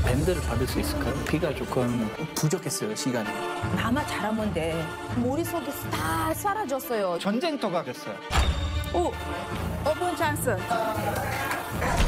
밴드를 받을 수 있을까요? 비가 조금 부족했어요, 시간이. 나만 잘하면 돼. 머릿속에 다 사라졌어요. 전쟁터가 됐어요. 오! 오픈 찬스.